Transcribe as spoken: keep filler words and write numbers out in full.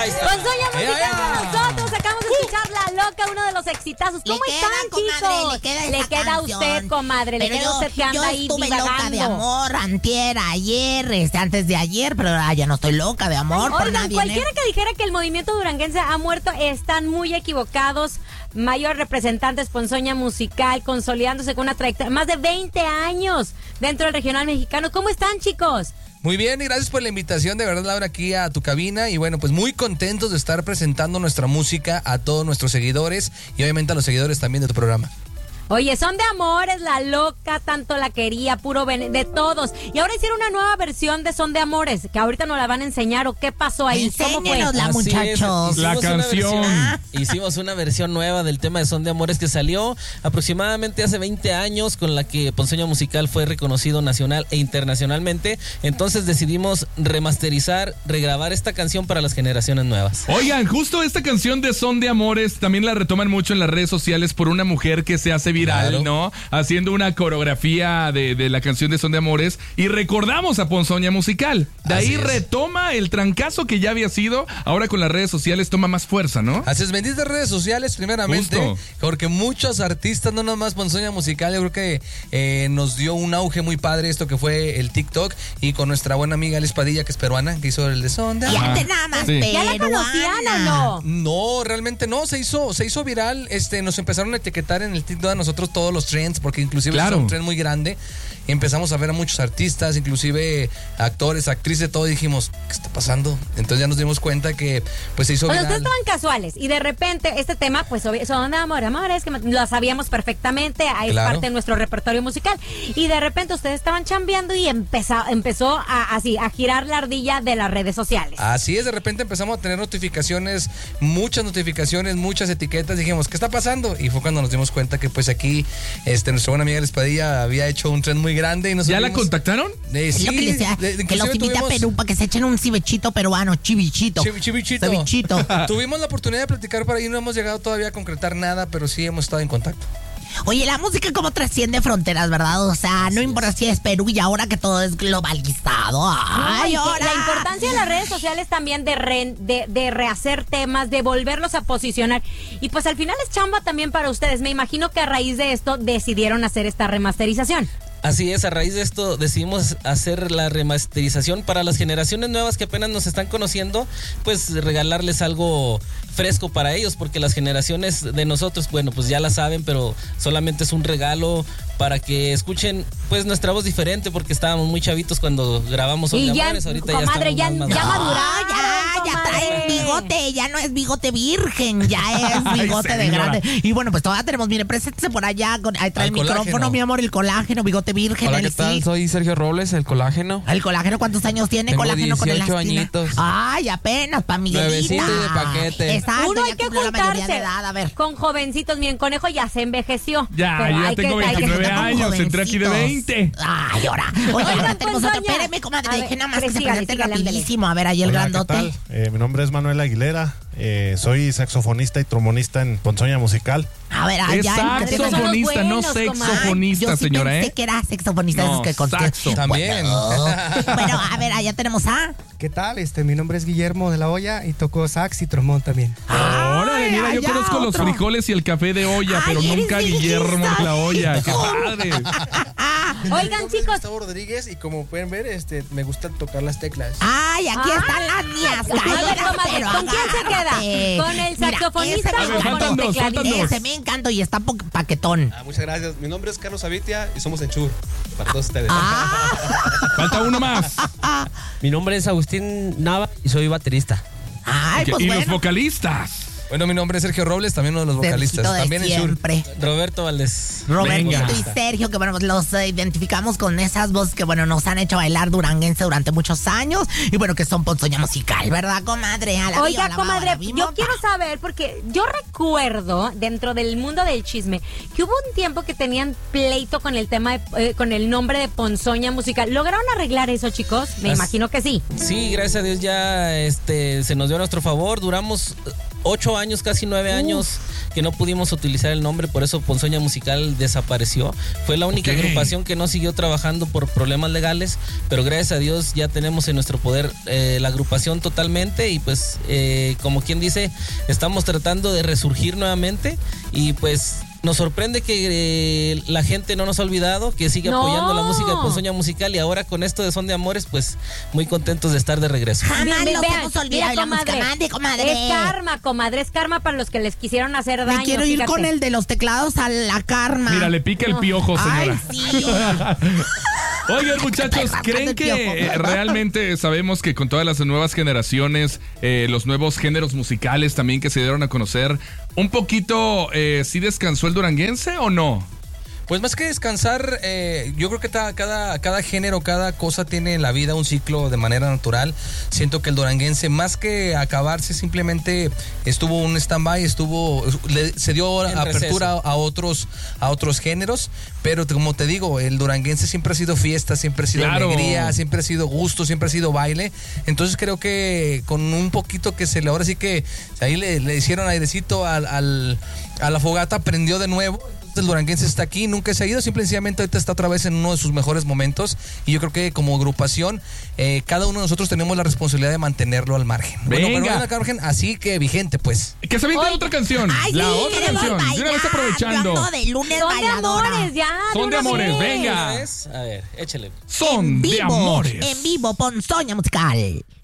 Ahí está. Ponzoña Musical con nosotros. Acabamos de escuchar La Loca, uno de los exitazos. ¿Cómo Le están, queda, chicos? comadre, le queda esa le queda a canción. usted, comadre. Le Pero queda a usted que anda yo ahí estuve divagando. loca de amor antier, ayer, este, antes de ayer, pero ahora ya no estoy loca de amor por Oigan, nadie. cualquiera ¿eh? que dijera que el movimiento duranguense ha muerto, están muy equivocados. Mayor representante Ponzoña Musical, consolidándose con una trayectoria más de veinte años dentro del regional mexicano. ¿Cómo están, chicos? Muy bien, y gracias por la invitación, de verdad, Laura, aquí a tu cabina. Y bueno, pues muy contentos de estar presentando nuestra música a todos nuestros seguidores y obviamente a los seguidores también de tu programa. Oye, Son de Amores, La Loca, Tanto la Quería, Puro Ven- de todos. Y ahora hicieron una nueva versión de Son de Amores, que ahorita nos la van a enseñar. ¿O qué pasó ahí? ¿Cómo fue? Enséñenosla, Así muchachos. es, La hicimos una canción. versión- hicimos una versión nueva del tema de Son de Amores que salió aproximadamente hace veinte años, con la que Ponzoña Musical fue reconocido nacional e internacionalmente. Entonces decidimos remasterizar, regrabar esta canción para las generaciones nuevas. Oigan, justo esta canción de Son de Amores también la retoman mucho en las redes sociales por una mujer que se hace viral, Claro. ¿no? Haciendo una coreografía de, de la canción de Son de Amores y recordamos a Ponzoña Musical. De Así ahí es. retoma el trancazo que ya había sido, ahora con las redes sociales toma más fuerza, ¿no? Así es, benditas redes sociales primeramente, Justo. porque muchos artistas, no nomás Ponzoña Musical, yo creo que eh, nos dio un auge muy padre esto que fue el TikTok, y con nuestra buena amiga Alice Padilla, que es peruana, que hizo el de Son de Y Amores. antes nada más Sí. ¿Ya la conocían o no? No, realmente no, se hizo, se hizo viral, este, nos empezaron a etiquetar en el TikTok a nosotros todos los trends, porque inclusive Claro. es un trend muy grande. Y empezamos a ver a muchos artistas, inclusive actores, actrices, todo, y dijimos, ¿qué está pasando? Entonces ya nos dimos cuenta que pues se hizo O sea, viral. ustedes estaban casuales y de repente este tema, pues obvio, Son de Amor, Amores, que lo sabíamos perfectamente, es Claro. parte de nuestro repertorio musical. Y de repente ustedes estaban chambeando y empezó, empezó a, así, a girar la ardilla de las redes sociales. Así es, de repente empezamos a tener notificaciones, muchas notificaciones, muchas etiquetas. Dijimos, ¿qué está pasando? Y fue cuando nos dimos cuenta que pues aquí este, nuestra buena amiga Espadilla había hecho un trend muy grande. Y nos ¿Ya la subimos- contactaron? Eh, Es sí, lo que les decía, de- que inclusive los invita a tuvimos- Perú para que se echen un cibechito peruano, chivichito. Chivi- chivichito. Cevichito. Tuvimos la oportunidad de platicar por ahí, no hemos llegado todavía a concretar nada, pero sí hemos estado en contacto. Oye, la música como trasciende fronteras, ¿verdad? O sea, no importa si es Perú y ahora que todo es globalizado. Ay, Ay, ahora. la importancia de las redes sociales también de, re- de, de rehacer temas, de volverlos a posicionar. Y pues al final es chamba también para ustedes. Me imagino que a raíz de esto decidieron hacer esta remasterización. Así es, a raíz de esto decidimos hacer la remasterización para las generaciones nuevas que apenas nos están conociendo, pues regalarles algo fresco para ellos, porque las generaciones de nosotros, bueno, pues ya la saben, pero solamente es un regalo para que escuchen pues nuestra voz diferente, porque estábamos muy chavitos cuando grabamos Son Y de ya, Amores, ahorita comadre, ya ya, estamos más ya maduros. maduraron, ya, ya trae comadre. bigote, ya no es bigote virgen, ya es bigote de señora. grande. Y bueno, pues todavía tenemos, mire, preséntese por allá, con, ahí trae Al el micrófono, colágeno. mi amor, el colágeno, bigote virgen, Hola, el ¿qué tal? sí. Soy Sergio Robles, el colágeno. El colágeno, ¿cuántos años tiene? Tengo Colágeno con dieciocho elastina. añitos. Ay, apenas, pa' Miguelita. Nuevecito y de paquete. Exacto, Uno ya hay que cumplió la mayoría de juntarse edad, a ver. con jovencitos. Miren, Conejo ya se envejeció. Ya, pero ya hay tengo que- hay que veintinueve juntar con años, entré aquí de jovencitos. veinte. Ay, ahora. Oye, ahora Oigan, tenemos pues, otro. doña. Espéreme, comadre, A ver, deje nada más que se sígale, presente sígale, ándele. rapidísimo. A ver, ahí el Hola, grandote. ¿qué tal? Eh, mi nombre es Manuel Aguilera, eh, soy saxofonista y trombonista en Ponzoña Musical. A ver, Es allá. saxofonista, no buenos, comadre. sexofonista, Yo sí señora, pensé ¿eh? que era saxofonista, No, esos que con saxo. También. Bueno, a ver, allá tenemos a. ¿Qué tal? Este, mi nombre es Guillermo de la Olla y toco sax y trombón también. Órale, Ay, mira, yo allá conozco los otro. frijoles y el café de olla, Ay, pero eres nunca Guillermo de la olla. ¡Qué hijo. padre! Oigan, chicos. Gustavo Rodríguez y como pueden ver, este, me gusta tocar las teclas. Ay, aquí Ah. están las mías. A ver, Cállate, comadre, pero ¿con quién se queda? agárrate. ¿Con el Mira, saxofonista ese me A ver, o con faltan el dos, faltan tecladista? dos. Ese me encantó y está po- paquetón. Ah, muchas gracias. Mi nombre es Carlos Avitia y somos Enchur. Para todos ustedes. Ah, Falta uno más. Mi nombre es Agustín Nava y soy baterista. ay, pues y los bueno. vocalistas. Bueno, mi nombre es Sergio Robles, también uno de los vocalistas. Sergito de También en Sur. siempre. Roberto Valdés. Roberto Venga. y Sergio, que bueno, pues los eh, identificamos con esas voces que bueno, nos han hecho bailar duranguense durante muchos años y bueno, que son Ponzoña Musical, ¿verdad, comadre? A la Oiga, viva, la comadre, baba, la yo bimota. quiero saber, porque yo recuerdo, dentro del mundo del chisme, que hubo un tiempo que tenían pleito con el tema, de, eh, con el nombre de Ponzoña Musical. ¿Lograron arreglar eso, chicos? Me As- imagino que sí. Sí, gracias a Dios ya este se nos dio a nuestro favor. Duramos ocho años, casi nueve Uf. años que no pudimos utilizar el nombre, por eso Ponzoña Musical desapareció. Fue la única Ok. agrupación que no siguió trabajando por problemas legales, pero gracias a Dios ya tenemos en nuestro poder eh, la agrupación totalmente y pues eh, como quien dice, estamos tratando de resurgir nuevamente y pues nos sorprende que eh, la gente no nos ha olvidado, que sigue No. apoyando la música de Ponzoña Musical y ahora con esto de Son de Amores, pues muy contentos de estar de regreso. Jamás Ve- los vean, hemos olvidado mira, la música. comadre, Mande, comadre. Es karma, comadre, es karma para los que les quisieron hacer daño. Me quiero ir fíjate. con el de los teclados a la karma. Mira, le pica el piojo, señora. Ay, sí. Oigan, muchachos, ¿creen que eh, realmente sabemos que con todas las nuevas generaciones, eh, los nuevos géneros musicales también que se dieron a conocer, un poquito eh, sí descansó el duranguense o no? Pues más que descansar, eh, yo creo que ta- cada, cada género, cada cosa tiene en la vida un ciclo de manera natural. Siento que el duranguense, más que acabarse, simplemente estuvo un stand-by, estuvo, le- se dio En apertura a, receso. a otros, a otros géneros. Pero como te digo, el duranguense siempre ha sido fiesta, siempre ha sido Claro. alegría, siempre ha sido gusto, siempre ha sido baile. Entonces creo que con un poquito que se le, ahora sí que ahí le, le hicieron airecito al, al, a la fogata, prendió de nuevo. El duranguense está aquí, nunca se ha ido, simple y sencillamente ahorita está otra vez en uno de sus mejores momentos y yo creo que como agrupación eh, cada uno de nosotros tenemos la responsabilidad de mantenerlo al margen. Bueno, Venga. pero al margen, así que vigente pues. Que se aviente Oye. otra canción. Ay, la sí, otra queremos canción. De una vez bailar. aprovechando. Yo ando de lunes Son de bailadora. amores, ya. Son de una amores, vez. venga. ¿Una vez? A ver, échale. Son En de vivo, amores. en vivo, Ponzoña Musical.